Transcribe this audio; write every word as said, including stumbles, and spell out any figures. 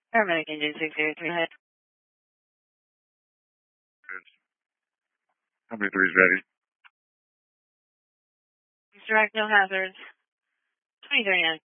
Paramedic engine six zero three, ahead. Company three is ready. Direct, no hazards. twenty thirty-nine.